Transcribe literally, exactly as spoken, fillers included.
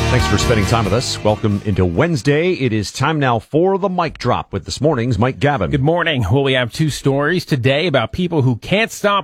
Thanks for spending time with us. Welcome into Wednesday. It is time now for the Mic Drop with this morning's Mike Gavin. Good morning. Well, we have two stories today about people who can't stop